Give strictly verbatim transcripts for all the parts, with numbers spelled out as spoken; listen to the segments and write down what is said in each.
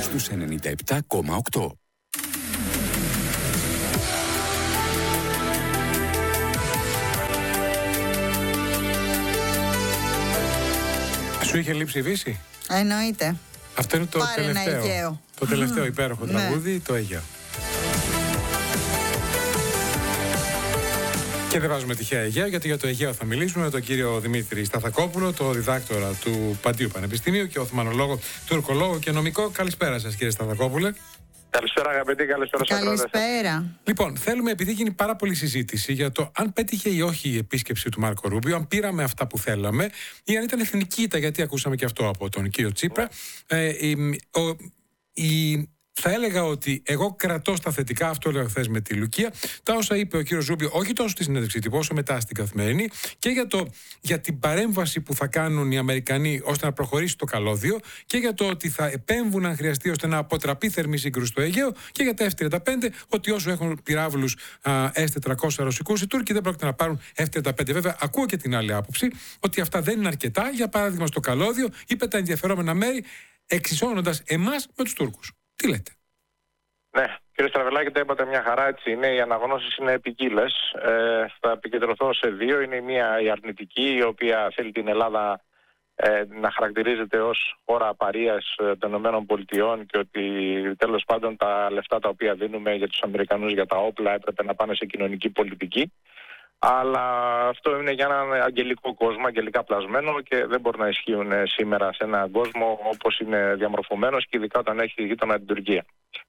στους ενενήντα επτά κόμμα οκτώ. Σου είχε λείψει η Δύση? Εννοείται. Αυτό είναι το Πάρε τελευταίο. Το τελευταίο υπέροχο ναι. τραγούδι, το Αιγαίο. Και δεν βάζουμε τυχαία Αιγαίο, γιατί για το Αιγαίο θα μιλήσουμε με τον κύριο Δημήτρη Σταθακόπουλο, το διδάκτορα του Παντίου Πανεπιστημίου και οθωμανολόγο, τουρκολόγο και νομικό. Καλησπέρα σας, κύριε Σταθακόπουλε. Καλησπέρα, αγαπητοί, καλησπέρα σας. Καλησπέρα. Λοιπόν, θέλουμε, επειδή γίνει πάρα πολλή συζήτηση για το αν πέτυχε ή όχι η επίσκεψη του Μάρκο Ρούμπιο, αν πήραμε αυτά που θέλαμε ή αν ήταν εθνική ήττα, γιατί ακούσαμε και αυτό από τον κύριο Τσίπρα. Ε, η, ο, η, θα έλεγα ότι εγώ κρατώ στα θετικά, αυτό έλεγα χθες με τη Λουκία, τα όσα είπε ο κύριος Ρούμπιο, όχι τόσο στη συνέντευξη τύπου, όσο μετά στην Καθημερινή, και για, το, για την παρέμβαση που θα κάνουν οι Αμερικανοί ώστε να προχωρήσει το καλώδιο, και για το ότι θα επέμβουν αν χρειαστεί ώστε να αποτραπεί θερμή σύγκρουση στο Αιγαίο, και για τα εφ τριάντα πέντε, ότι όσο έχουν πυράβλους ες τετρακόσια ρωσικούς, οι Τούρκοι δεν πρόκειται να πάρουν εφ τριάντα πέντε. Βέβαια, ακούω και την άλλη άποψη, ότι αυτά δεν είναι αρκετά. Για παράδειγμα, στο καλώδιο, είπε τα ενδιαφερόμενα μέρη, εξισώνοντας εμάς με τους Τούρκους. Τι λέτε? Ναι, κύριε Στραβελάκη, τα είπατε μια χαρά, έτσι είναι. Οι αναγνώσεις είναι ποικίλες. Ε, θα επικεντρωθώ σε δύο. Είναι η μία η αρνητική, η οποία θέλει την Ελλάδα ε, να χαρακτηρίζεται ως χώρα απαρίας των ΗΠΑ και ότι τέλος πάντων τα λεφτά τα οποία δίνουμε για τους Αμερικανούς για τα όπλα έπρεπε να πάνε σε κοινωνική πολιτική. Αλλά αυτό είναι για έναν αγγελικό κόσμο, αγγελικά πλασμένο, και δεν μπορεί να ισχύουν σήμερα σε έναν κόσμο όπως είναι διαμορφωμένος, και ειδικά όταν έχει γείτονα την Τουρκία.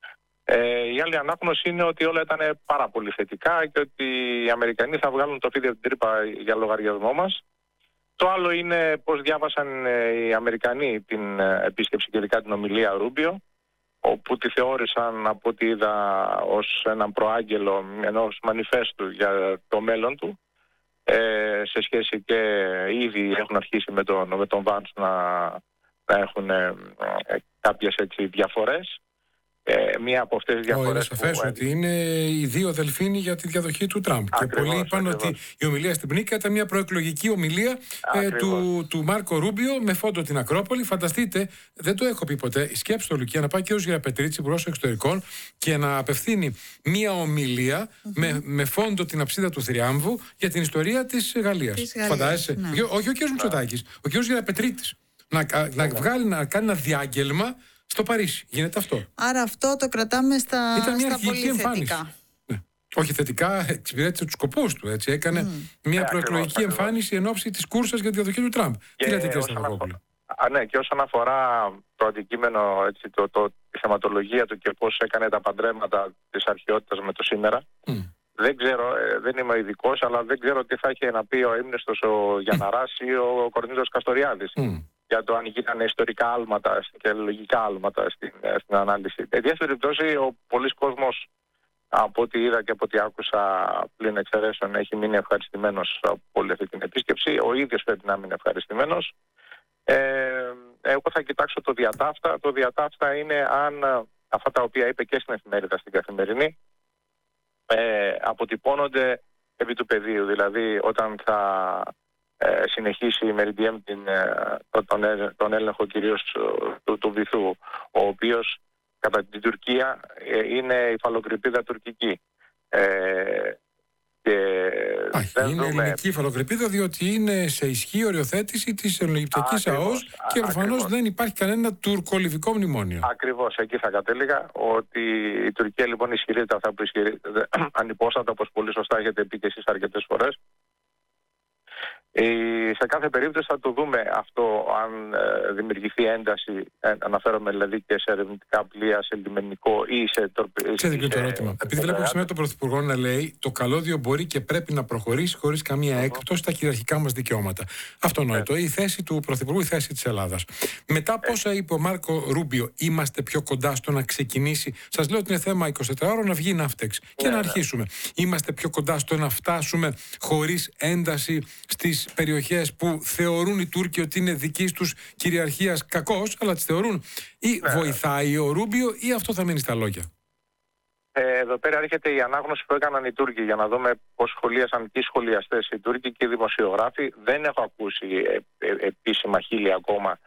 Ε, η άλλη ανάγνωση είναι ότι όλα ήταν πάρα πολύ θετικά και ότι οι Αμερικανοί θα βγάλουν το φίδι από την τρύπα για λογαριασμό μας. Το άλλο είναι πώς διάβασαν οι Αμερικανοί την επίσκεψη και ειδικά την ομιλία Ρούμπιο, όπου τη θεώρησαν, από ό,τι είδα, ως έναν προάγγελο ενός μανιφέστου για το μέλλον του, ε, σε σχέση, και ήδη έχουν αρχίσει με τον, με τον Βάνς να, να έχουν ε, κάποιες έτσι διαφορές. Ε, μία από αυτές τις διαφορές. Είναι σαφές ότι είναι οι δύο δελφίνοι για τη διαδοχή του Τραμπ. Ακριβώς, και πολλοί είπαν ακριβώς. ότι η ομιλία στην Πνίκα ήταν μια προεκλογική ομιλία ε, του, του Μάρκο Ρούμπιο με φόντο την Ακρόπολη. Φανταστείτε, δεν το έχω πει ποτέ, σκέψτε το, Λουκία, να πάει και ο Γεραπετρίτσι, υπουργός εξωτερικών, και να απευθύνει μια ομιλία mm-hmm. με, με φόντο την αψίδα του Θριάμβου για την ιστορία της Γαλλίας. Φαντάζεσαι. Ναι. Όχι ο κ. Μητσοτάκης, ο κ. Γεραπετρίτης. Να, να, να βγάλει, να κάνει ένα διάγγελμα στο Παρίσι. Γίνεται αυτό. Άρα αυτό το κρατάμε στα, Ήταν μια στα πολύ εμφάνιση. θετικά. Ναι. Όχι θετικά, εξυπηρέτησε τους σκοπούς του. Έτσι. Έκανε mm. μια yeah, προεκλογική ακριβώς, εμφάνιση εν ώψη της κούρσας για τη διαδοχή του Τραμπ. Και τι λέτε, κύριε Σταθακόπουλε? Ναι, και όσον αφορά το αντικείμενο, έτσι, το, το, τη θεματολογία του και πώς έκανε τα παντρέματα της αρχαιότητας με το σήμερα, mm. δεν ξέρω, ε, δεν είμαι ειδικός, αλλά δεν ξέρω τι θα είχε να πει ο ύμνηστος ο Γιανναράς ή ο Κορνήλος Καστοριάδης. Mm. για το αν γίνανε ιστορικά άλματα και λογικά άλματα στην, στην ανάλυση. Εν διάφορη περιπτώσει, ο πολλής κόσμος, από ό,τι είδα και από ό,τι άκουσα πλην εξαιρέσεων, έχει μείνει ευχαριστημένος από όλη αυτή την επίσκεψη. Ο ίδιος πρέπει να μείνει ευχαριστημένος. Ε, εγώ θα κοιτάξω το διατάφτα. Το διατάφτα είναι αν αυτά τα οποία είπε και στην εφημερίδα, στην Καθημερινή, ε, αποτυπώνονται επί του πεδίου. Δηλαδή, όταν θα ε, συνεχίσει η Μεριντιέμ την, ε, τον, τον έλεγχο κυρίως του, του βυθού, ο οποίος κατά την Τουρκία ε, είναι υφαλοκρηπίδα τουρκική. Ε, και Άχι, δεν είναι δούμε... ελληνική υφαλοκρηπίδα, διότι είναι σε ισχύ οριοθέτηση της Ελληνογυπτιακής ΑΟΣ και προφανώς δεν υπάρχει κανένα τουρκολιβικό μνημόνιο. Ακριβώς, εκεί θα κατέληγα, ότι η Τουρκία λοιπόν ισχυρίζεται αυτά που ισχυρίζεται ανυπόστατα, όπως πολύ σωστά έχετε πει και εσείς αρκετές φορές. Ε, σε κάθε περίπτωση θα το δούμε αυτό, αν ε, δημιουργηθεί ένταση, ε, αναφέρομαι δηλαδή και σε ερευνητικά πλοία, σε λιμενικό ή σε τορπιλίδες. Ξέρετε ποιο το ερώτημα? Επειδή βλέπω σήμερα τον Πρωθυπουργό να λέει το καλώδιο μπορεί και πρέπει να προχωρήσει χωρίς καμία uh-huh. έκπτωση στα κυριαρχικά μας δικαιώματα. Αυτονόητο. Yeah. Η θέση του Πρωθυπουργού, η θέση της Ελλάδας. Μετά πόσα είπε ο Μάρκο Ρούμπιο, είμαστε πιο κοντά στο να ξεκινήσει. Σας λέω ότι είναι θέμα εικοσιτετράωρων να βγει ναύτεξ και yeah, να αρχίσουμε. Yeah. Είμαστε πιο κοντά στο να φτάσουμε χωρίς ένταση στις περιοχές που θεωρούν οι Τούρκοι ότι είναι δικής τους κυριαρχίας κακώς, αλλά τις θεωρούν. Ή ναι. βοηθάει ο Ρούμπιο ή αυτό θα μείνει στα λόγια? Ε, εδώ πέρα έρχεται η ανάγνωση που έκαναν οι Τούρκοι για να δούμε πώς σχολίασαν και οι σχολιαστές, οι Τούρκοι και οι δημοσιογράφοι. Δεν έχω ακούσει ε, ε, επίσημα χείλη ακόμα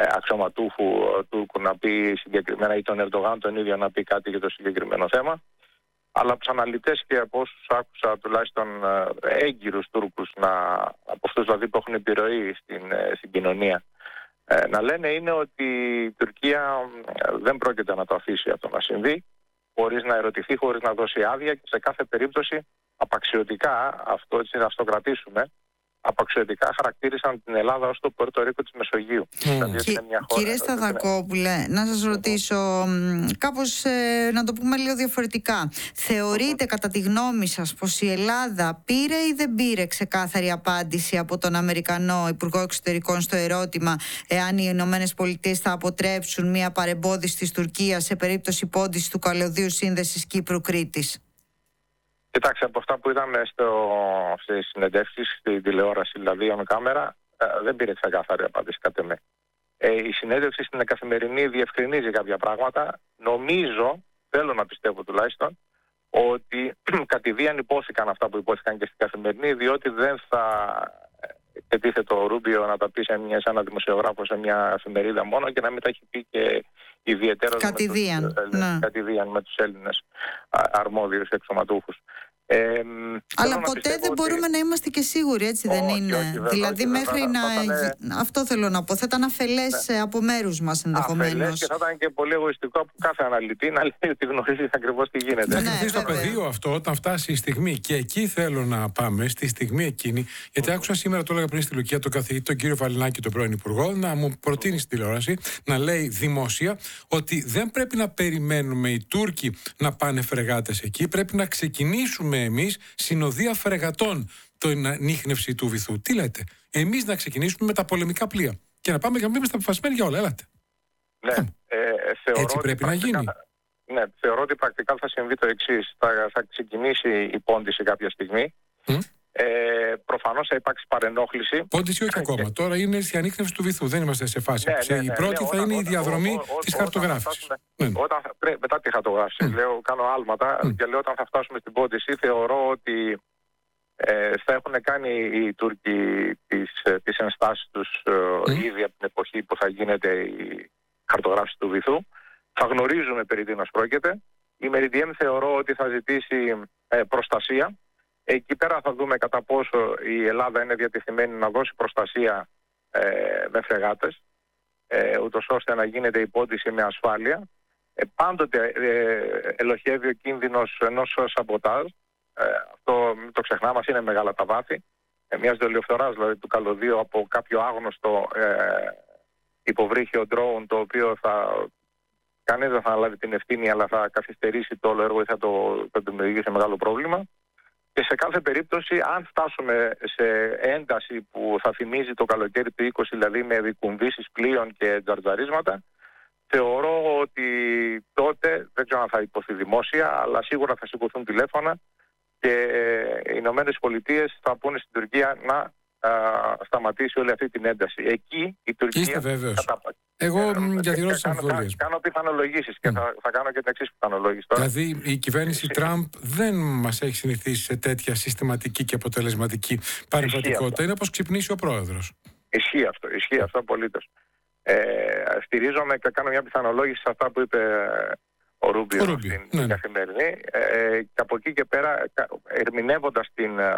αξιωματούχου Τούρκου να πει συγκεκριμένα, ή τον Ερντογάν τον ίδιο να πει κάτι για το συγκεκριμένο θέμα. Αλλά από τους αναλυτές και από όσους άκουσα, τουλάχιστον έγκυρους Τούρκους, να, από αυτούς δηλαδή που έχουν επιρροή στην, στην κοινωνία, να λένε είναι ότι η Τουρκία δεν πρόκειται να το αφήσει αυτό να συμβεί, χωρίς να ερωτηθεί, χωρίς να δώσει άδεια, και σε κάθε περίπτωση απαξιωτικά, αυτό έτσι να το κρατήσουμε, απαξιωτικά χαρακτήρισαν την Ελλάδα ως το Πορτορίκο της Μεσογείου. Mm. Δηλαδή, Κυ- μια χώρα, κύριε Σταδακόπουλε, να σας ρωτήσω κάπως ε, να το πούμε λίγο διαφορετικά. Θεωρείτε mm. κατά τη γνώμη σας πως η Ελλάδα πήρε ή δεν πήρε ξεκάθαρη απάντηση από τον Αμερικανό Υπουργό Εξωτερικών στο ερώτημα εάν οι Ηνωμένες Πολιτείες θα αποτρέψουν μια παρεμπόδιση της Τουρκίας σε περίπτωση πόντισης του καλωδίου σύνδεσης Κύπρου-Κρήτης? Κοιτάξτε, από αυτά που είδαμε στο, στις συνεντεύξεις, στην τηλεόραση, δηλαδή on κάμερα, ε, δεν πήρε ξεκάθαρη απάντηση κατά με. Ε, η συνέντευξη στην Καθημερινή διευκρινίζει κάποια πράγματα. Νομίζω, θέλω να πιστεύω τουλάχιστον, ότι κατηδίαν υπόθηκαν αυτά που υπόθηκαν και στην Καθημερινή, διότι δεν θα ετίθεται ο Ρούμπιο να τα πει σε, μια, σε ένα δημοσιογράφο, σε μια εφημερίδα μόνο, και να μην τα έχει πει και ιδιαίτερα κατηδίαν με τους, ναι. κατηδίαν με τους Έλληνες αρμόδιους εξωματούχους. Ε, Αλλά ποτέ δεν ότι... μπορούμε να είμαστε και σίγουροι, έτσι όχι, δεν είναι? Όχι, βέβαια, δηλαδή όχι, μέχρι να... να ήταν... Αυτό θέλω να πω. Θα ήταν αφελές ναι. από μέρους μας ενδεχομένως. Αφελές, και θα ήταν και πολύ εγωιστικό από κάθε αναλυτή να λέει ότι γνωρίζει ακριβώς τι γίνεται. Να κρυφθεί στο πεδίο αυτό όταν φτάσει η στιγμή. Και εκεί θέλω να πάμε, στη στιγμή εκείνη. Γιατί mm. άκουσα σήμερα, το έλεγα πριν στη Λουκία, τον καθηγητή, τον κύριο Βαλινάκη, τον πρώην Υπουργό, να μου προτείνει στην τηλεόραση να λέει δημόσια ότι δεν πρέπει να περιμένουμε οι Τούρκοι να πάνε φρεγάτες εκεί. Πρέπει να ξεκινήσουμε εμείς συνοδεία φρεγατών την ανίχνευση του βυθού. Τι λέτε? Εμείς να ξεκινήσουμε με τα πολεμικά πλοία και να πάμε για να μην είμαστε αποφασισμένοι για όλα. Έλατε. Ναι, ε, θεωρώ έτσι πρέπει να γίνει. Ναι, θεωρώ ότι πρακτικά θα συμβεί το εξής. Θα, θα ξεκινήσει η πόντιση κάποια στιγμή. Mm. Ε, προφανώς θα υπάρξει παρενόχληση. Πόντιση όχι ακόμα. Και... Τώρα είναι η ανίχνευση του βυθού. Δεν είμαστε σε φάση. Ναι, ναι, ναι, η πρώτη ναι, θα όταν, είναι η διαδρομή της χαρτογράφησης. Ναι. Μετά τη χαρτογράφηση, mm. λέω, κάνω άλματα mm. και λέω όταν θα φτάσουμε στην πόντιση, θεωρώ ότι ε, θα έχουν κάνει οι Τούρκοι τις, τις ενστάσεις τους mm. ε, ήδη από την εποχή που θα γίνεται η χαρτογράφηση του βυθού. Θα γνωρίζουμε περί τίνος πρόκειται. Η Μεριντιέμ θεωρώ ότι θα ζητήσει ε, προστασία. Εκεί πέρα θα δούμε κατά πόσο η Ελλάδα είναι διατεθειμένη να δώσει προστασία ε, με φρεγάτες, ε, ούτως ώστε να γίνεται η πόντιση με ασφάλεια. Ε, πάντοτε ε, ελοχεύει ο κίνδυνος ενός σαμποτάζ. Ε, αυτό μην το ξεχνάμε, μας είναι μεγάλα τα βάθη. Ε, μιας δολιοφθοράς δηλαδή του καλωδίου από κάποιο άγνωστο ε, υποβρύχιο drone, το οποίο θα... κανείς δεν θα αναλάβει την ευθύνη, αλλά θα καθυστερήσει το όλο έργο ή θα το, το δημιουργήσει μεγάλο πρόβλημα. Και σε κάθε περίπτωση, αν φτάσουμε σε ένταση που θα θυμίζει το καλοκαίρι του είκοσι, δηλαδή με δικουμβήσεις πλοίων και τζαρτζαρίσματα, θεωρώ ότι τότε, δεν ξέρω αν θα υποθεί δημόσια, αλλά σίγουρα θα σηκωθούν τηλέφωνα και οι Ηνωμένες Πολιτείες θα πούνε στην Τουρκία να α, σταματήσει όλη αυτή την ένταση. Εκεί η Τουρκία... Είστε βέβαιος? Κατα... Εγώ διατηρώ τις αμφιβολίες. Κάνω πιθανολογήσεις και mm. θα, θα κάνω και την εξής πιθανολόγηση τώρα. Δηλαδή η κυβέρνηση Τραμπ δεν μας έχει συνηθίσει σε τέτοια συστηματική και αποτελεσματική παρεμβατικότητα. Είναι όπως ξυπνήσει ο πρόεδρος. Ισχύει αυτό, ισχύει αυτό απολύτως. Ε, στηρίζομαι και κάνω μια πιθανολόγηση σε αυτά που είπε ο Ρούμπιο, ο Ρούμπιο στην ναι. Καθημερινή. Ε, και από εκεί και πέρα, ερμηνεύοντας την ε,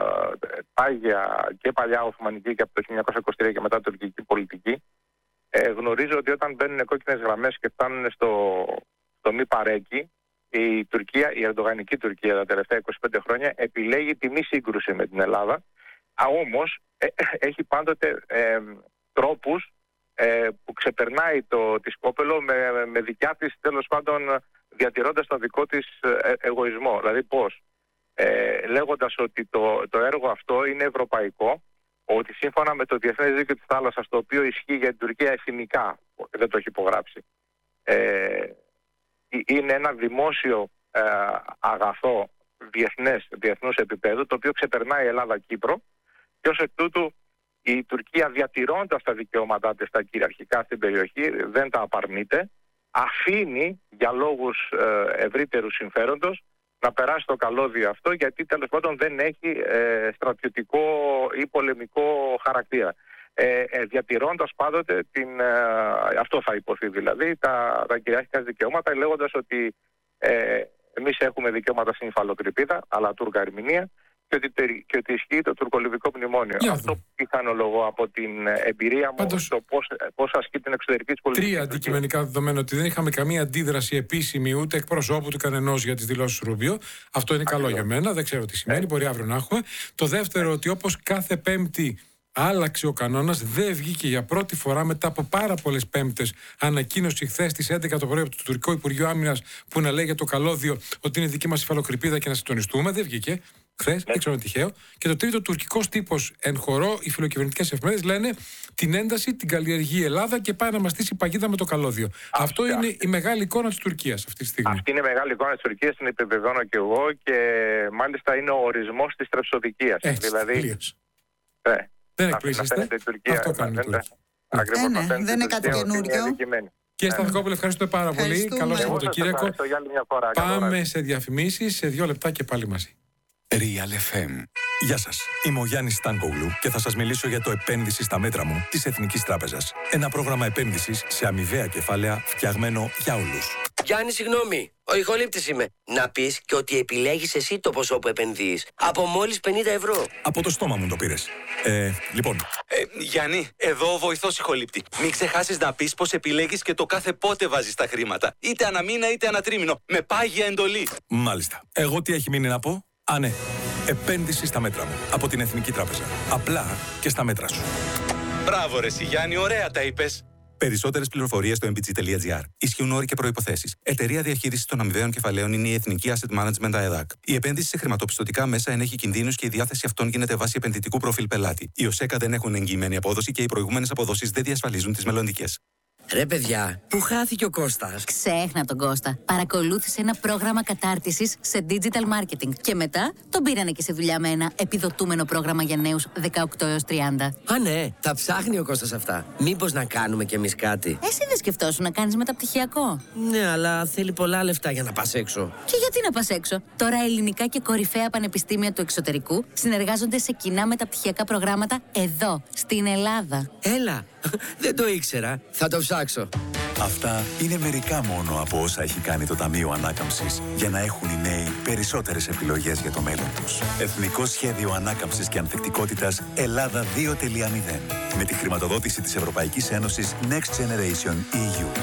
πάγια και παλιά Οθωμανική και από το χίλια εννιακόσια είκοσι τρία και μετά τουρκική πολιτική, Ε, γνωρίζω ότι όταν μπαίνουν κόκκινες γραμμές και φτάνουν στο, στο μη παρέκει, η Τουρκία, η ερντογανική Τουρκία τα τελευταία είκοσι πέντε χρόνια επιλέγει τη μη σύγκρουση με την Ελλάδα. Α, όμως ε, έχει πάντοτε ε, τρόπους ε, που ξεπερνάει το τη σκόπελο με, με δικιά της, τέλος πάντων, διατηρώντας τον δικό της ε, εγωισμό. Δηλαδή πώς? Ε, λέγοντας ότι το, το έργο αυτό είναι ευρωπαϊκό, ότι σύμφωνα με το Διεθνές Δίκαιο της Θάλασσας, το οποίο ισχύει για την Τουρκία εθνικά, δεν το έχει υπογράψει, ε, είναι ένα δημόσιο ε, αγαθό διεθνές, διεθνούς επίπεδου, το οποίο ξεπερνάει Ελλάδα-Κύπρο, και ως εκ τούτου η Τουρκία, διατηρώντας τα δικαιώματά της τα κυριαρχικά στην περιοχή, δεν τα απαρνείται, αφήνει για λόγους ε, ευρύτερου συμφέροντος να περάσει το καλώδιο αυτό, γιατί τέλος πάντων δεν έχει ε, στρατιωτικό ή πολεμικό χαρακτήρα. ε, ε, διατηρώντας πάντοτε την, ε, αυτό θα υποθεί δηλαδή, τα, τα κυριαρχικά δικαιώματα, λέγοντας ότι ε, εμείς έχουμε δικαιώματα στην υφαλοκρηπίδα, αλλά τουρκα ερμηνεία, και ότι, και ότι ισχύει το τουρκολιβικό μνημόνιο. Για αυτό πιθανολογώ από την εμπειρία μου, Πάντως, το πώς, πώς ασκεί την εξωτερική της πολιτική. Τρία αντικειμενικά δεδομένα, ότι δεν είχαμε καμία αντίδραση επίσημη ούτε εκπροσώπου του κανενός για τις δηλώσεις Ρούμπιο. Αυτό είναι καλό για μένα, δεν ξέρω τι σημαίνει, μπορεί αύριο να έχουμε. Το δεύτερο, ότι όπως κάθε Πέμπτη άλλαξε ο κανόνας, δεν βγήκε για πρώτη φορά μετά από πάρα πολλές Πέμπτες ανακοίνωση χθες στις έντεκα το πρωί από το Τουρκικό Υπουργείο Άμυνας που να λέει για το καλώδιο ότι είναι δική μας υφαλοκρηπίδα και να συντονιστούμε. Δεν βγήκε χθες, δεν ξέρω αν τυχαίο. Και το τρίτο, τουρκικός τύπος εν χορό, οι φιλοκυβερνητικές εφημερίδες λένε την ένταση την καλλιεργεί η Ελλάδα και πάει να μας στήσει παγίδα με το καλώδιο. Αυτό, Αυτό είναι αυτή. η μεγάλη εικόνα της Τουρκίας αυτή τη στιγμή. Αυτή είναι η μεγάλη εικόνα της Τουρκίας, την επιβεβαιώνω και εγώ, και μάλιστα είναι ο ορισμός της τρεψοδικίας. Έτσι, δηλαδή. Ναι. Δεν εκπλήσεστε. Αυτό κάνουν οι Τούρκοι. Ακριβώς, ε, ναι, δεν είναι κάτι καινούριο. Κύριε Σταθακόπουλε, ευχαριστούμε πάρα πολύ. Καλό Σαββατοκύριακο. Πάμε σε διαφημίσεις, σε δύο λεπτά και πάλι μαζί. Real εφ εμ. Γεια σας, είμαι ο Γιάννης Στάνκογλου και θα σας μιλήσω για το επένδυση στα μέτρα μου της Εθνικής Τράπεζας. Ένα πρόγραμμα επένδυσης σε αμοιβαία κεφάλαια φτιαγμένο για όλους. Γιάννη, συγγνώμη, ο ηχολήπτης είμαι. Να πεις και ότι επιλέγεις εσύ το ποσό που επενδύεις. Από μόλις πενήντα ευρώ. Από το στόμα μου το πήρες. Ε, λοιπόν. Ε, Γιάννη, εδώ ο βοηθός ηχολήπτη. Μην ξεχάσεις να πεις πως επιλέγεις και το κάθε πότε βάζεις τα χρήματα. Είτε αναμήνα είτε ανατρίμηνο. Με πάγια εντολή. Μάλιστα. Εγώ τι έχει μείνει να πω? Α, ναι. Επένδυση στα μέτρα μου. Από την Εθνική Τράπεζα. Απλά και στα μέτρα σου. Μπράβο ρε εσύ, Γιάννη, ωραία τα είπες. Περισσότερες πληροφορίες στο εμ πι τζι τελεία τζι άρ. Ισχύουν όροι και προϋποθέσεις. Εταιρεία διαχείρισης των αμοιβαίων κεφαλαίων είναι η Εθνική Asset Management ΑΕΔΑΚ. Η επένδυση σε χρηματοπιστωτικά μέσα ενέχει κινδύνους και η διάθεση αυτών γίνεται βάσει επενδυτικού προφίλ πελάτη. Οι ΟΣΕΚΑ δεν έχουν εγγυημένη απόδοση και οι προηγούμενες αποδόσεις δεν διασφαλίζουν τις μελλοντικές. Ρε παιδιά, πού χάθηκε ο Κώστας? Ξέχνα τον Κώστα. Παρακολούθησε ένα πρόγραμμα κατάρτισης σε digital marketing και μετά τον πήρανε και σε δουλειά με ένα επιδοτούμενο πρόγραμμα για νέους δεκαοκτώ έως τριάντα. Α, ναι, τα ψάχνει ο Κώστας αυτά. Μήπως να κάνουμε κι εμείς κάτι? Εσύ δεν σκεφτόσουν να κάνεις μεταπτυχιακό? Ναι, αλλά θέλει πολλά λεφτά για να πας έξω. Και γιατί να πας έξω? Τώρα ελληνικά και κορυφαία πανεπιστήμια του εξωτερικού συνεργάζονται σε κοινά μεταπτυχιακά προγράμματα εδώ, στην Ελλάδα. Έλα, δεν το ήξερα. Θα το ψάξω. Αυτά είναι μερικά μόνο από όσα έχει κάνει το Ταμείο Ανάκαμψης για να έχουν οι νέοι περισσότερες επιλογές για το μέλλον τους. Εθνικό Σχέδιο Ανάκαμψης και Ανθεκτικότητας Ελλάδα δύο τελεία μηδέν με τη χρηματοδότηση της Ευρωπαϊκής Ένωσης Next Generation ι γιου.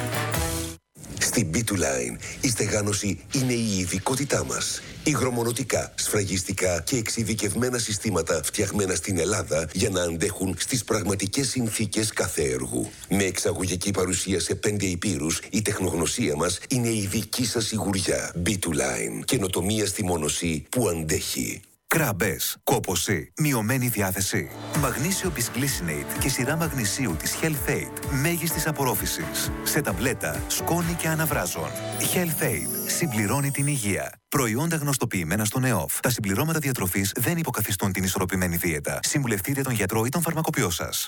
Στην μπι τού Line η στεγάνωση είναι η ειδικότητά μας. Υγρομονωτικά, σφραγιστικά και εξειδικευμένα συστήματα φτιαγμένα στην Ελλάδα για να αντέχουν στις πραγματικές συνθήκες κάθε έργου. Με εξαγωγική παρουσία σε πέντε υπήρους, η τεχνογνωσία μας είναι η δική σας σιγουριά. μπι τού Line. Καινοτομία στη μόνωση που αντέχει. Κράμπες, κόπωση, μειωμένη διάθεση. Μαγνήσιο Bisglycinate και σειρά μαγνησίου της Health Aid μέγιστης απορρόφησης. Σε ταμπλέτα, σκόνη και αναβράζων. Health Aid συμπληρώνει την υγεία. Προϊόντα γνωστοποιημένα στον ΕΟΦ. Τα συμπληρώματα διατροφής δεν υποκαθιστούν την ισορροπημένη δίαιτα. Συμβουλευτείτε τον γιατρό ή τον φαρμακοποιό σας.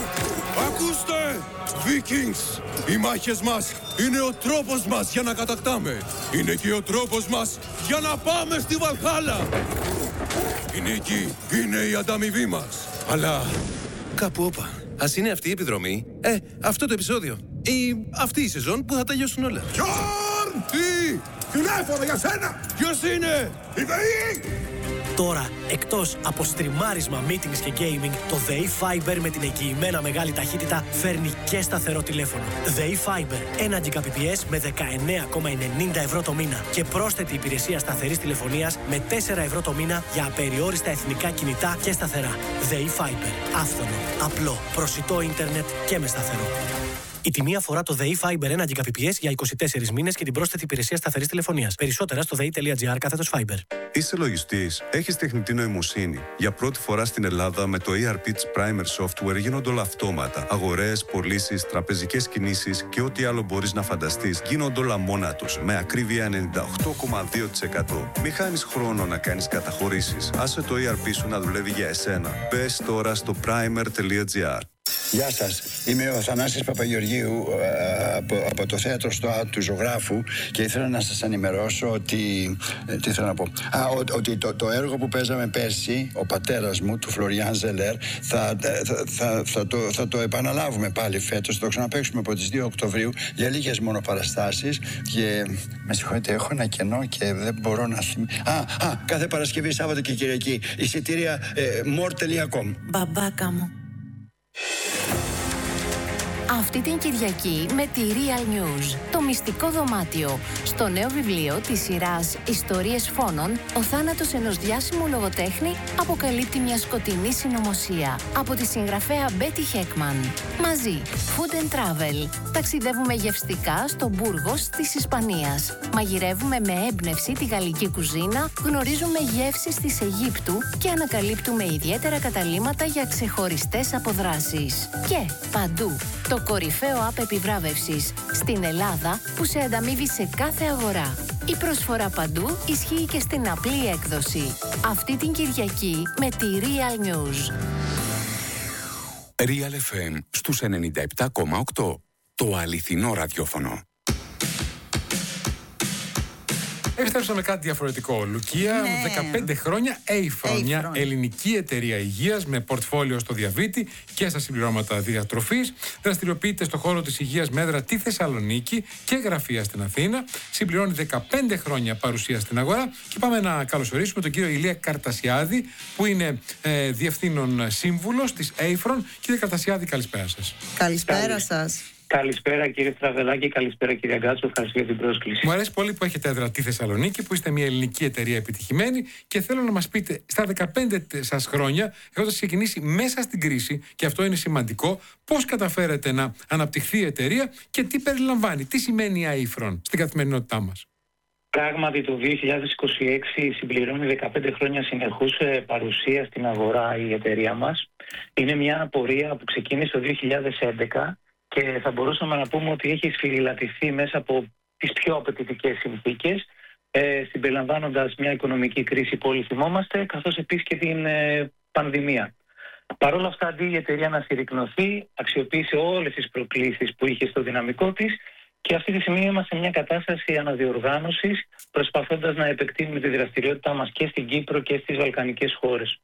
Ακούστε! Vikings! Οι μάχες μας είναι ο τρόπος μας για να κατακτάμε. Είναι και ο τρόπος μας για να πάμε στη Βαλχάλα. Η νίκη είναι η ανταμοιβή μας. Αλλά κάπου όπα. Ας είναι αυτή η επιδρομή. Ε, αυτό το επεισόδιο. Ή αυτή η σεζόν που θα τελειώσουν όλα. Τζορν! Τι! Τηλέφωνο για σένα! Ποιος είναι? Η ΔΕΗ! Τώρα, εκτός από στριμάρισμα, meetings και gaming, το ΔΕΗ Fiber με την εγγυημένα μεγάλη ταχύτητα φέρνει και σταθερό τηλέφωνο. ΔΕΗ Fiber, ένα τζι με δεκαεννέα κόμμα ενενήντα ευρώ το μήνα και πρόσθετη υπηρεσία σταθερής τηλεφωνίας με τέσσερα ευρώ το μήνα για απεριόριστα εθνικά κινητά και σταθερά. ΔΕΗ Fiber, άφθονο, απλό, προσιτό ίντερνετ και με σταθερό. Η τιμή αφορά το ΔΕΗ Fiber ένα τζι για είκοσι τέσσερις μήνες και την πρόσθετη υπηρεσία σταθερής τηλεφωνίας. Περισσότερα στο δei.gr κάθετος Fiber. Είσαι λογιστής, έχεις τεχνητή νοημοσύνη. Για πρώτη φορά στην Ελλάδα με το ι αρ πι της Primer Software γίνονται όλα αυτόματα. Αγορές, πωλήσεις, τραπεζικές κινήσεις και ό,τι άλλο μπορείς να φανταστείς γίνονται όλα μόνα τους με ακρίβεια ενενήντα οκτώ κόμμα δύο τοις εκατό. Μη χάνεις χρόνο να κάνεις καταχωρήσεις. Άσε το ι αρ πι σου να δουλεύει για εσένα. Μπες τώρα στο primer.gr. Γεια σας. Είμαι ο Θανάσης Παπαγεωργίου από, από το θέατρο στο ΑΤ του Ζωγράφου και ήθελα να σας ενημερώσω ότι, τι ήθελα να πω, Α, ο, ότι το, το έργο που παίζαμε πέρσι, ο πατέρας μου, του Φλωριάν Ζελέρ, θα, θα, θα, θα, το, θα το επαναλάβουμε πάλι φέτος, θα το ξαναπαίξουμε από τις δύο Οκτωβρίου για λίγες μόνο παραστάσεις και με συγχωρείτε, έχω ένα κενό και δεν μπορώ να θυμηθώ. Α, α, κάθε Παρασκευή, Σάββατο και Κυριακή, εισιτήρια ε, more τελεία com. Μπαμπάκα μου. Αυτή την Κυριακή με τη Real News, το μυστικό δωμάτιο. Στο νέο βιβλίο της σειράς «Ιστορίες φόνων», ο θάνατος ενός διάσημου λογοτέχνη αποκαλύπτει μια σκοτεινή συνωμοσία. Από τη συγγραφέα Μπέτι Χέκμαν. Μαζί, Food and Travel. Ταξιδεύουμε γευστικά στο Μπούργος της Ισπανίας. Μαγειρεύουμε με έμπνευση τη γαλλική κουζίνα, γνωρίζουμε γεύσεις της Αιγύπτου και ανακαλύπτουμε ιδιαίτερα καταλύματα για ξεχωριστές αποδράσεις. Και παντού, το κορυφαίο app επιβράβευσης στην Ελλάδα που σε ανταμείβει σε κάθε αγορά. Η προσφορά παντού ισχύει και στην απλή έκδοση. Αυτή την Κυριακή με τη Real News. Real εφ εμ στους ενενήντα επτά κόμμα οκτώ. Το αληθινό ραδιόφωνο. Επιστρέψαμε κάτι διαφορετικό. Λουκία, ναι. δεκαπέντε χρόνια, Aifron, μια ελληνική εταιρεία υγείας με πορτφόλιο στο διαβήτη και στα συμπληρώματα διατροφής. Δραστηριοποιείται στον χώρο της υγείας με έδρα τη Θεσσαλονίκη και γραφεία στην Αθήνα. Συμπληρώνει δεκαπέντε χρόνια παρουσία στην αγορά. Και πάμε να καλωσορίσουμε τον κύριο Ηλία Καρτασιάδη, που είναι ε, διευθύνων σύμβουλος της Aifron. Κύριε Καρτασιάδη, καλησπέρα σας. Καλησπέρα σας. Καλησπέρα κύριε Στραβελάκη, καλησπέρα κύριε Γκάτσο, ευχαριστώ για την πρόσκληση. Μου αρέσει πολύ που έχετε έδρα τη Θεσσαλονίκη, που είστε μια ελληνική εταιρεία επιτυχημένη και θέλω να μας πείτε στα δεκαπέντε σας χρόνια, έχοντας ξεκινήσει μέσα στην κρίση, και αυτό είναι σημαντικό, πώς καταφέρετε να αναπτυχθεί η εταιρεία και τι περιλαμβάνει, τι σημαίνει η Aifron στην καθημερινότητά μας. Πράγματι το δύο χιλιάδες είκοσι έξι συμπληρώνει δεκαπέντε χρόνια συνεχούς παρουσία στην αγορά η εταιρεία μας. Είναι μια πορεία που ξεκίνησε το δύο χιλιάδες έντεκα. Και θα μπορούσαμε να πούμε ότι έχει σφυριλατηθεί μέσα από τις πιο απαιτητικές συνθήκες, ε, συμπεριλαμβάνοντας μια οικονομική κρίση που όλοι θυμόμαστε, καθώς επίσης και την ε, πανδημία. Παρ' όλα αυτά, αντί η εταιρεία να συρρικνωθεί, αξιοποίησε όλες τις προκλήσεις που είχε στο δυναμικό της και αυτή τη στιγμή είμαστε σε μια κατάσταση αναδιοργάνωσης, προσπαθώντας να επεκτείνουμε τη δραστηριότητά μας και στην Κύπρο και στις βαλκανικές χώρες.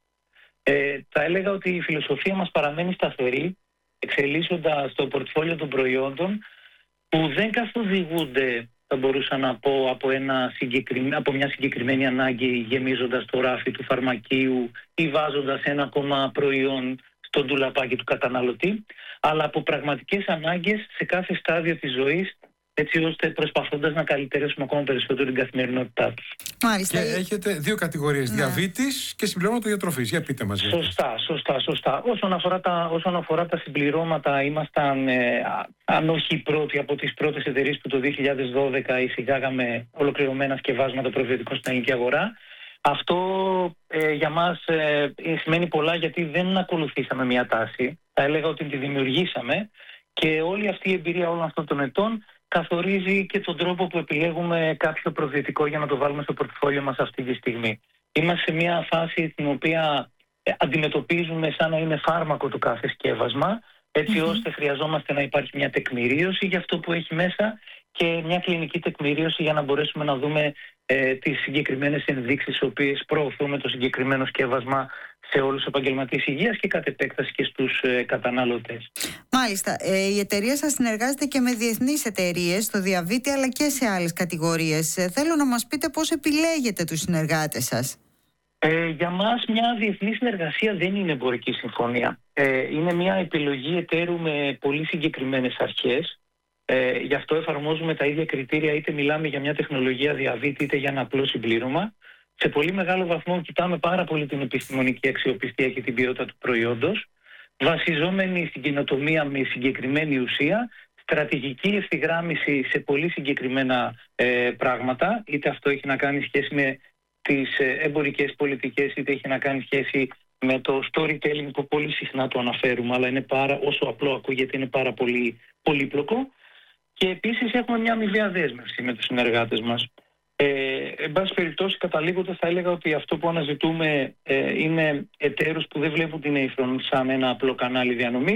Ε, θα έλεγα ότι η φιλοσοφία μας παραμένει σταθερή, εξελίσσοντας το πορτφόλιο των προϊόντων που δεν καθοδηγούνται, θα μπορούσα να πω, από, ένα από μια συγκεκριμένη ανάγκη, γεμίζοντας το ράφι του φαρμακείου ή βάζοντας ένα ακόμα προϊόν στο ντουλαπάκι του καταναλωτή, αλλά από πραγματικές ανάγκες σε κάθε στάδιο της ζωής, έτσι ώστε προσπαθώντας να καλυτερεύσουμε ακόμα περισσότερο την καθημερινότητά τους. Μάλιστα. Και έχετε δύο κατηγορίες, ναι. διαβήτης και συμπληρώματα διατροφής. Για πείτε μας. Σωστά, σωστά, σωστά. Όσον αφορά τα, όσον αφορά τα συμπληρώματα, ήμασταν, ε, αν όχι πρώτοι, από τις πρώτες εταιρείες που το δύο χιλιάδες δώδεκα εισηγάγαμε ολοκληρωμένα σκευάσματα προβιωτικών στην ελληνική αγορά. Αυτό ε, για μας ε, σημαίνει πολλά, γιατί δεν ακολουθήσαμε μια τάση. Θα έλεγα ότι τη δημιουργήσαμε και όλη αυτή η εμπειρία όλων αυτών των ετών καθορίζει και τον τρόπο που επιλέγουμε κάποιο προβιωτικό για να το βάλουμε στο πορτφόλιο μας αυτή τη στιγμή. Είμαστε σε μια φάση την οποία αντιμετωπίζουμε σαν να είναι φάρμακο το κάθε σκεύασμα, έτσι mm-hmm. ώστε χρειαζόμαστε να υπάρχει μια τεκμηρίωση για αυτό που έχει μέσα και μια κλινική τεκμηρίωση για να μπορέσουμε να δούμε ε, τις συγκεκριμένες ενδείξεις τις οποίες προωθούμε το συγκεκριμένο σκεύασμα σε όλους τους επαγγελματίες υγείας και κατ' επέκταση και στους ε, καταναλωτές. Μάλιστα. Ε, η εταιρεία σας συνεργάζεται και με διεθνείς εταιρείες στο διαβήτη αλλά και σε άλλες κατηγορίες. Ε, θέλω να μας πείτε πώς επιλέγετε τους συνεργάτες σας. Ε, για μας μια διεθνή συνεργασία δεν είναι εμπορική συμφωνία. Ε, είναι μια επιλογή εταίρου με πολύ συγκεκριμένες αρχές. Ε, γι' αυτό εφαρμόζουμε τα ίδια κριτήρια, είτε μιλάμε για μια τεχνολογία διαβήτη είτε για ένα απλό συμπλήρωμα. Σε πολύ μεγάλο βαθμό κοιτάμε πάρα πολύ την επιστημονική αξιοπιστία και την ποιότητα του προϊόντος, βασιζόμενοι στην καινοτομία με συγκεκριμένη ουσία, στρατηγική ευθυγράμμιση σε πολύ συγκεκριμένα ε, πράγματα, είτε αυτό έχει να κάνει σχέση με τις ε, εμπορικές πολιτικές, είτε έχει να κάνει σχέση με το storytelling που πολύ συχνά το αναφέρουμε, αλλά είναι πάρα, όσο απλό ακούγεται, είναι πάρα πολύ πολύπλοκο. Και επίσης έχουμε μια αμοιβαία δέσμευση με τους συνεργάτες μας. Ε, εν πάση περιπτώσει, καταλήγοντας, θα έλεγα ότι αυτό που αναζητούμε ε, είναι εταίρους που δεν βλέπουν την Aifron σαν ένα απλό κανάλι διανομής,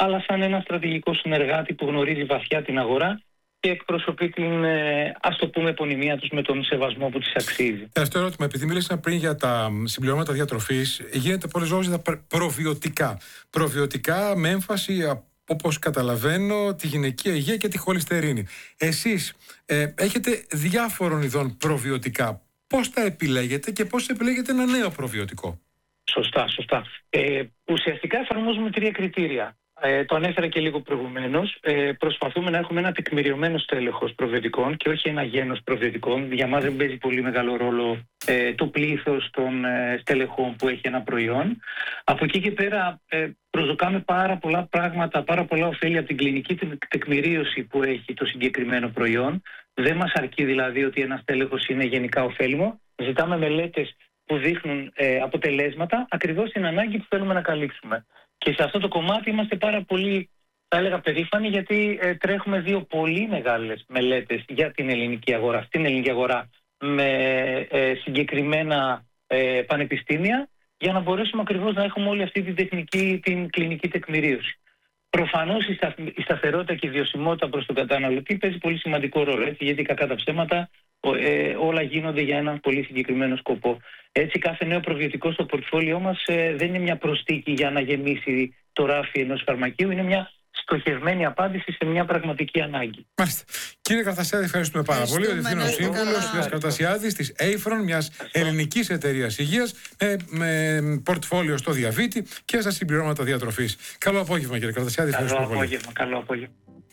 αλλά σαν ένα στρατηγικό συνεργάτη που γνωρίζει βαθιά την αγορά και εκπροσωπεί την, ε, ας το πούμε, επωνυμία τους με τον σεβασμό που της αξίζει. Τελευταίο ερώτημα, επειδή μίλησα πριν για τα συμπληρώματα διατροφής, γίνεται πολλές λόγες για τα προβιωτικά. Προβιωτικά με έμφαση, όπως καταλαβαίνω, τη γυναικεία υγεία και τη χολυστερίνη. Εσείς ε, έχετε διάφορων ειδών προβιωτικά. Πώς τα επιλέγετε και πώς επιλέγετε ένα νέο προβιωτικό? Σωστά, σωστά. Ε, ουσιαστικά εφαρμόζουμε τρία κριτήρια. Ε, το ανέφερα και λίγο προηγουμένως. Ε, προσπαθούμε να έχουμε ένα τεκμηριωμένο στέλεχος προβιωτικών και όχι ένα γένος προβιωτικών. Για μας δεν παίζει πολύ μεγάλο ρόλο ε, το πλήθος των ε, στελεχών που έχει ένα προϊόν. Από εκεί και πέρα ε, προσδοκάμε πάρα πολλά πράγματα, πάρα πολλά ωφέλη από την κλινική τεκμηρίωση που έχει το συγκεκριμένο προϊόν. Δεν μας αρκεί δηλαδή ότι ένα στέλεχος είναι γενικά ωφέλιμο. Ζητάμε μελέτες που δείχνουν ε, αποτελέσματα ακριβώς στην ανάγκη που θέλουμε να καλύψουμε. Και σε αυτό το κομμάτι είμαστε πάρα πολύ, θα έλεγα, περήφανοι, γιατί ε, τρέχουμε δύο πολύ μεγάλες μελέτες για την ελληνική αγορά, στην ελληνική αγορά με ε, συγκεκριμένα ε, πανεπιστήμια, για να μπορέσουμε ακριβώς να έχουμε όλη αυτή την τεχνική, την κλινική τεκμηρίωση. Προφανώς η, στα, η σταθερότητα και η βιωσιμότητα προς τον καταναλωτή παίζει πολύ σημαντικό ρόλο, έτσι, γιατί κακά τα ψέματα ε, όλα γίνονται για έναν πολύ συγκεκριμένο σκοπό. Έτσι, κάθε νέο προβιωτικό στο πορτφόλιό μας ε, δεν είναι μια προσθήκη για να γεμίσει το ράφι ενός φαρμακείου, είναι μια στοχευμένη απάντηση σε μια πραγματική ανάγκη. Μάλιστα. Κύριε Καρτασιάδη, ευχαριστούμε πάρα πολύ. Ο Διευθύνων Σύμβουλος κ. Καρτασιάδης της Aphron, μιας ελληνικής εταιρείας υγείας, με, με πορτφόλιο στο διαβήτη και στα συμπληρώματα διατροφής. Καλό απόγευμα, κύριε Καρτασιάδη. Καλό απόγευμα. Καλό απόγευμα.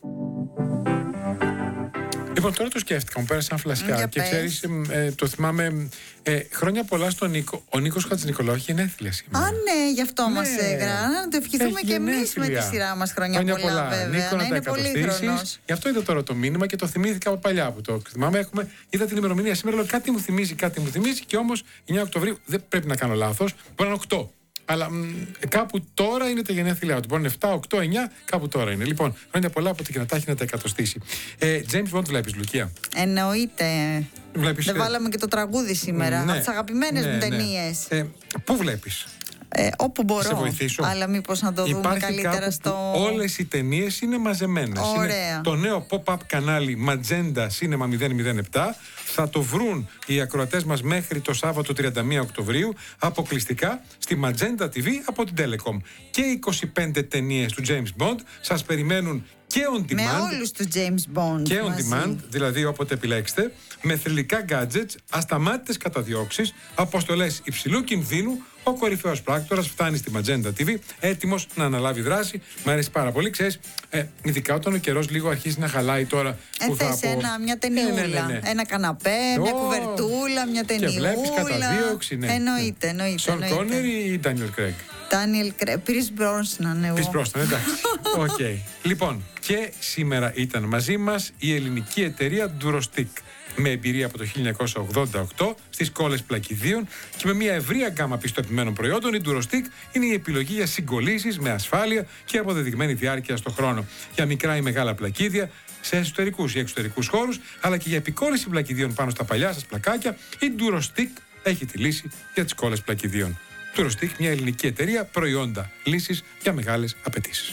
Λοιπόν, τώρα το σκέφτηκα, μου πέρασαν φλασιά Για και πες. ξέρεις, ε, το θυμάμαι, ε, χρόνια πολλά στον Νίκο. Ο Νίκος Χατζηνικολάου έχει γενέθλια σήμερα. Α, ναι, γι' αυτό Ναι. μας έγραψε. Να το ευχηθούμε Έχει και εμείς με τη γενέθλια. σειρά μας χρόνια, Χρόνια πολλά, πολλά. βέβαια. Νίκο, να να τα είναι πολύ εκατοστήσεις. χρονός. Γι' αυτό είδα τώρα το μήνυμα και το θυμήθηκα από παλιά που το θυμάμαι. Έχουμε, είδα την ημερομηνία σήμερα, λέω κάτι μου θυμίζει, κάτι μου θυμίζει και όμως εννιά Οκτωβρίου δεν πρέπει να κάνω λάθος. Μπορεί να είναι οκτώ. Αλλά μ, κάπου τώρα είναι τα γενέθλιά του. Μπορεί να είναι εφτά, οκτώ, εννιά, κάπου τώρα είναι. Λοιπόν, χρόνια πολλά από την κοινοτάχη να τα εκατοστήσει. Ε, James Bond βλέπεις, Λουκία? Εννοείται. Βλέπεις, Δεν ε, βάλαμε και το τραγούδι σήμερα. ναι, Από τις αγαπημένες ναι, μου ναι. ταινίες. Ε, πού βλέπεις? Ε, όπου μπορώ. Σε βοηθήσω. Αλλά μήπως να το δούμε Υπάρχει καλύτερα κάπου στο. που όλες οι ταινίες είναι μαζεμένες. Ωραία. Είναι το νέο pop-up κανάλι Magenta Cinema μηδέν μηδέν επτά. Θα το βρουν οι ακροατές μας μέχρι το Σάββατο τριάντα μία Οκτωβρίου αποκλειστικά στη Magenta τι βι από την Telecom. Και είκοσι πέντε ταινίες του James Bond σας περιμένουν και on demand. Με όλους τους James Bond. Και on μαζί. demand, δηλαδή όποτε επιλέξετε, με θρυλικά gadgets, ασταμάτητες καταδιώξεις, αποστολές υψηλού κινδύνου. Ο κορυφαίος πράκτορας φτάνει στη Magenta τι βι, έτοιμος να αναλάβει δράση. Μ' αρέσει πάρα πολύ, ξέρεις, ε, ειδικά όταν ο καιρός λίγο αρχίζει να χαλάει τώρα. Ε, που θα θες πω... ένα, μια ταινιούλα, ναι, ναι, ναι. ένα καναπέ, μια Ω, κουβερτούλα, μια ταινιούλα. Και βλέπεις καταδίωξη, ναι. Εννοείται, εννοείται. Σον Κόνερι ή Ντάνιελ Κρέγκ? Ντάνιελ Κρέγκ, Πίρις Μπρόσναν, εγώ. Πίρις Μπρόσναν, εντάξει. Οκ. Okay. Λοιπόν, και σήμερα ήταν μαζί μας η ελληνική εταιρεία Durostick, με εμπειρία από το χίλια εννιακόσια ογδόντα οκτώ στις κόλλες πλακιδίων και με μια ευρεία γκάμα πιστοποιημένων προϊόντων. Η Durostick είναι η επιλογή για συγκολλήσεις με ασφάλεια και αποδεδειγμένη διάρκεια στο χρόνο. Για μικρά ή μεγάλα πλακίδια, σε εσωτερικούς ή εξωτερικούς χώρους, αλλά και για επικόλληση πλακιδίων πάνω στα παλιά σας πλακάκια, η Durostick έχει τη λύση για τις κόλλες πλακιδίων. Durostick, μια ελληνική εταιρεία, προϊόντα, λύσεις για μεγάλες απαιτήσεις.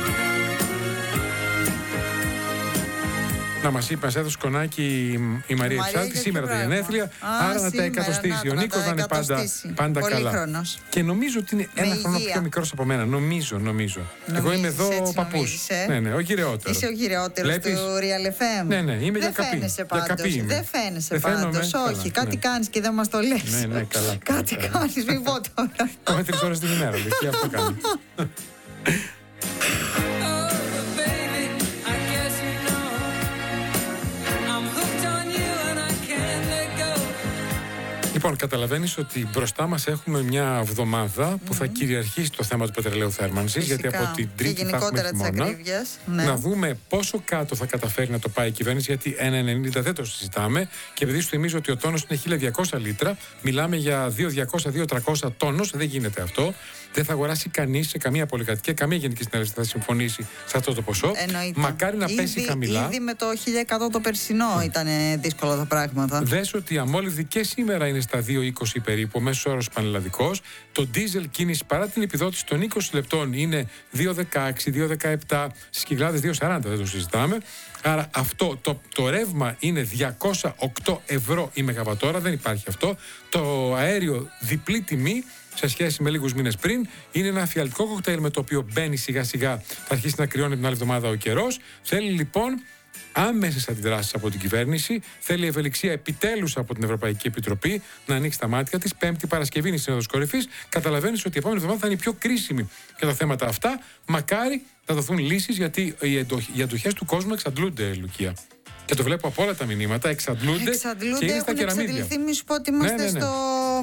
Να μας είπε, μας έδωσε κονάκι η Μαρία Υψάλτη σήμερα τα γενέθλια. Άρα να τα εκατοστήσει. Ο Νίκος να είναι πάντα, πάντα καλά. Χρόνος. Και νομίζω ότι είναι Με ένα χρόνο υγεία. πιο μικρός από μένα. Νομίζω, νομίζω. Νομίζεις, Εγώ είμαι εδώ έτσι ο παππούς. νομίζεις, ε? Ναι, ναι, ο γυρεότερος. Είσαι ο γυρεότερος Βλέπεις? του Real εφ εμ. Ναι, ναι, είμαι για Δεν καπί. φαίνεσαι Για πάντως. καπί είμαι. Δεν φαίνεσαι Δεν φαίνομαι, πάντως. καλά, Όχι, κάτι ναι. κάνεις και δεν μας το λες. Ναι, ναι, καλά. Κάτι κάνεις, μην πω τώρα. Πάμε τρεις ώρες την ημέρα, λέει, και αυτό κάνει. Λοιπόν, καταλαβαίνεις ότι μπροστά μας έχουμε μια εβδομάδα που θα κυριαρχήσει το θέμα του πετρελαίου θέρμανσης, γιατί από την Τρίτη θα έχουμε γενικότερα της χειμώνα. ακρίβειας. Ναι. Να δούμε πόσο κάτω θα καταφέρει να το πάει η κυβέρνηση, γιατί ένα ενενήντα δεν το συζητάμε. Και επειδή σου θυμίζω ότι ο τόνος είναι χίλια διακόσια λίτρα, μιλάμε για δύο χιλιάδες διακόσια με δύο χιλιάδες τριακόσια τόνος, δεν γίνεται αυτό. δεν θα αγοράσει κανείς σε καμία πολυκατοικία, καμία γενική συνέλευση θα συμφωνήσει σε αυτό το ποσό. Εννοείται. Μακάρι να ήδη, πέσει χαμηλά. Ήδη με το χίλια εκατό το περσινό ήταν δύσκολα τα πράγματα. Δες ότι η αμόλυβδη και σήμερα είναι στα δύο είκοσι περίπου, μέσος όρος πανελλαδικός. Το ντίζελ κίνηση παρά την επιδότηση των είκοσι λεπτών είναι δύο δεκαέξι, δύο δεκαεπτά, στις Κυκλάδες δύο σαράντα, δεν το συζητάμε. Άρα αυτό το, το ρεύμα είναι διακόσια οκτώ ευρώ η μεγαβατόρα, δεν υπάρχει αυτό. Το αέριο διπλή τιμή σε σχέση με λίγους μήνες πριν. Είναι ένα φιαλτικό κοκτέιλ με το οποίο μπαίνει σιγά σιγά, θα αρχίσει να κρυώνει την άλλη εβδομάδα ο καιρός. Θέλει λοιπόν άμεσες αντιδράσεις από την κυβέρνηση, θέλει ευελιξία επιτέλους από την Ευρωπαϊκή Επιτροπή να ανοίξει τα μάτια της. Πέμπτη Παρασκευή είναι η Σύνοδος Κορυφής. Καταλαβαίνεις ότι η επόμενη εβδομάδα θα είναι η πιο κρίσιμη για τα θέματα αυτά. Μακάρι να δοθούν λύσεις, γιατί οι αντοχές του κόσμου εξαντλούνται, Λουκία. Και το βλέπω από όλα τα μηνύματα, εξαντλούνται, εξαντλούνται και είναι στα κεραμίδια. Εξαντληθεί, μη σου πω ότι είμαστε ναι, ναι, ναι. Στο,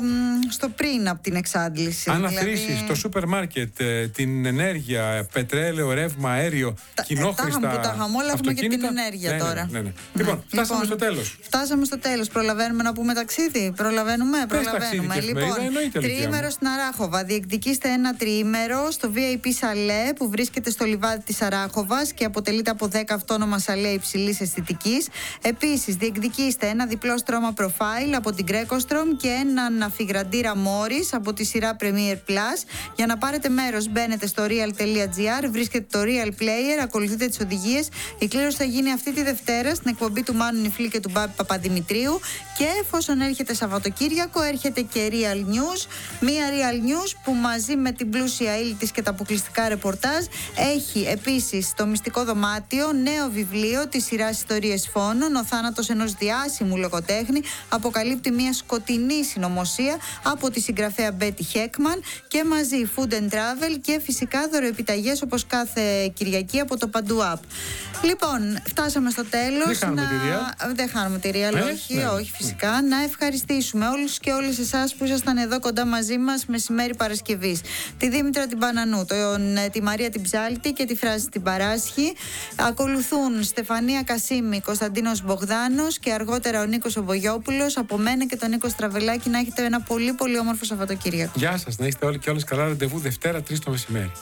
στο πριν από την εξάντληση. Αν αθροίσεις δηλαδή... το σούπερ μάρκετ, την ενέργεια, πετρέλαιο, ρεύμα, αέριο, τα, κοινόχρηστα τα, τα χαμόλα έχουμε και την ενέργεια ναι, τώρα. Ναι, ναι, ναι. Λοιπόν, φτάσαμε λοιπόν, στο τέλος. Φτάσαμε στο τέλος. Προλαβαίνουμε να πούμε ταξίδι. Προλαβαίνουμε, προλαβαίνουμε. Λοιπόν, τριήμερο στην Αράχοβα. Διεκδικήστε ένα τριήμερο στο βι άι πι Σαλέ που βρίσκεται στο λιβάδι της Αράχοβας και αποτελείται από δέκα αυτόνομα σαλέ υψηλής αισθητικής. Επίσης, διεκδικήστε ένα διπλό στρώμα προφάιλ από την Greco-Strom και έναν αφιγραντήρα Morris από τη σειρά Premier Plus. Για να πάρετε μέρος, μπαίνετε στο real τελεία gr, βρίσκετε το Real Player, ακολουθείτε τις οδηγίες. Η κλήρωση θα γίνει αυτή τη Δευτέρα στην εκπομπή του Μάνου Νιφλή και του Μπάμπη Παπαδημητρίου. Και εφόσον έρχεται Σαββατοκύριακο, έρχεται και Real News. Μία Real News που μαζί με την πλούσια ύλη της και τα αποκλειστικά ρεπορτάζ έχει επίσης το μυστικό δωμάτιο, νέο βιβλίο της σειράς Ιστορίες Φόνων. Ο θάνατος ενός διάσημου λογοτέχνη αποκαλύπτει μια σκοτεινή συνωμοσία από τη συγγραφέα Μπέτι Χέκμαν. Και μαζί Food and Travel και φυσικά δωροεπιταγές όπως κάθε Κυριακή από το Παντού App. Λοιπόν, φτάσαμε στο τέλος. Δεν χάνουμε να... τη Ρία. Δεν χάνουμε τη Ρία, ε, όχι, ναι. όχι φυσικά. Mm. Να ευχαριστήσουμε όλους και όλες εσάς που ήσασταν εδώ κοντά μαζί μας μεσημέρι Παρασκευής. Τη Δήμητρα την Πανανού, τον, τη Μαρία την Ψάλτη και τη Φράση την Παράσχη. Ακολουθούν Στεφανία Κασίμη, Κωνσταντίνος Μπογδάνος και αργότερα ο Νίκος Ομπογιόπουλος. Από μένα και τον Νίκο Στραβελάκη να έχετε ένα πολύ πολύ όμορφο Σαββατοκύριακο. Γεια σας, να είστε όλοι και όλες καλά. Ραντεβού Δευτέρα τρεις το μεσημέρι.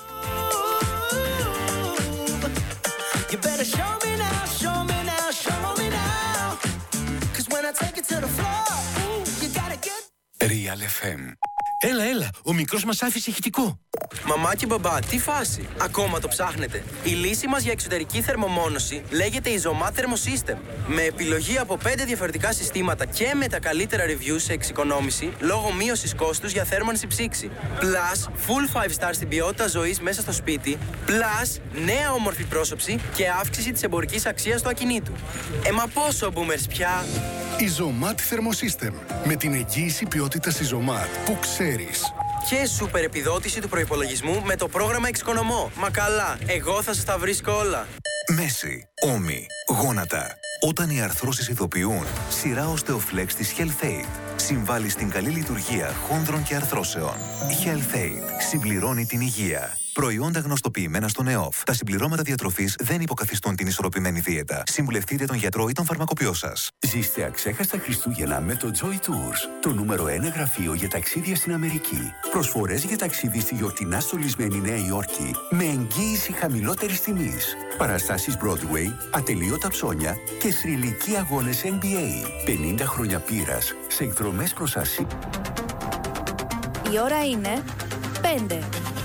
Real εφ εμ. Έλα, έλα, ο μικρός μας άφησε ηχητικό. Μαμά και μπαμπά, τι φάση. Ακόμα το ψάχνετε. Η λύση μας για εξωτερική θερμομόνωση λέγεται Isomat Thermosystem. Με επιλογή από πέντε διαφορετικά συστήματα και με τα καλύτερα reviews σε εξοικονόμηση λόγω μείωσης κόστους για θέρμανση ψήξη. Plus, full five star στην ποιότητα ζωής μέσα στο σπίτι. Plus, νέα όμορφη πρόσωψη και αύξηση της εμπορικής αξίας του ακινήτου. Ε, μα πόσο boomers πια. Isomat Thermosystem. Με την εγγύηση ποιότητας Isomat που ξέρεις. Και σούπερ επιδότηση του προϋπολογισμού με το πρόγραμμα Εξοικονομώ. Μα καλά, εγώ θα σας τα βρίσκω όλα. Μέση, ώμοι, γόνατα. Όταν οι αρθρώσεις ειδοποιούν, σειρά Osteoflex της HealthAid συμβάλλει στην καλή λειτουργία χόνδρων και αρθρώσεων. HealthAid συμπληρώνει την υγεία. Προϊόντα γνωστοποιημένα στον ΕΟΦ. Τα συμπληρώματα διατροφής δεν υποκαθιστούν την ισορροπημένη δίαιτα. Συμβουλευτείτε τον γιατρό ή τον φαρμακοποιό σας. Ζήστε αξέχαστα Χριστούγεννα με το Joy Tours, το νούμερο ένα γραφείο για ταξίδια στην Αμερική. Προσφορές για ταξίδι στη γιορτινά στολισμένη Νέα Υόρκη με εγγύηση χαμηλότερης τιμής. Παραστάσεις Broadway, ατελείωτα ψώνια και θρυλικοί αγώνες N B A. πενήντα χρόνια πείρας σε εκδρομές προς Ασία. Η ώρα είναι πέντε.